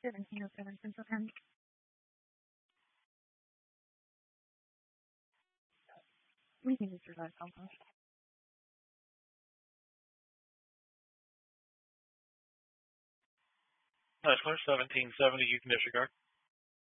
1707 Central Time. We can disregard alpha. Nice clear, 1770, you can disregard.